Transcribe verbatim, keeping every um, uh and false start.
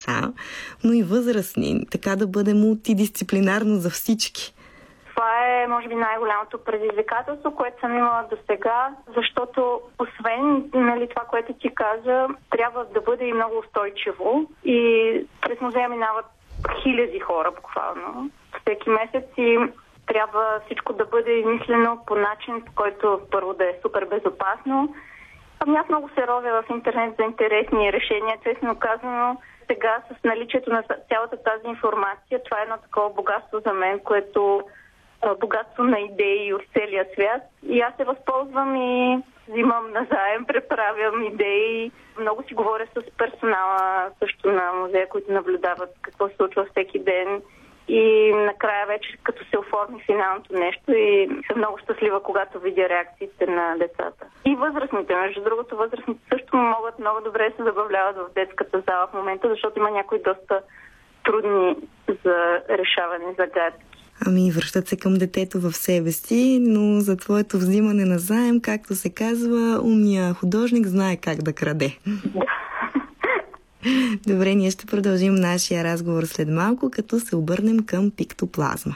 деца, но и възрастни, така да бъде мултидисциплинарно за всички. Това е, може би, най-голямото предизвикателство, което съм имала до сега, защото освен, нали, това, което ти каза, трябва да бъде и много устойчиво. И през музея минават хиляди хора буквално всеки месец и трябва всичко да бъде измислено по начин, по който първо да е супер безопасно. Ами аз много се ровя в интернет за интересни решения, честно казано. Сега с наличието на цялата тази информация, това е едно такова богатство за мен, което богатство на идеи от целия свят. И аз се възползвам и взимам назаем, преправям идеи. Много си говоря с персонала също на музея, които наблюдават какво се случва всеки ден. И накрая вече, като се оформи финалното нещо, и съм много щастлива, когато видя реакциите на децата. И възрастните, между другото, възрастните също могат много добре да се забавляват в детската зала в момента, защото има някои доста трудни за решаване загадки. Ами, връщат се към детето в себе си, но за твоето взимане на заем, както се казва, умният художник знае как да краде. Да. Добре, ние ще продължим нашия разговор след малко, като се обърнем към пиктоплазма.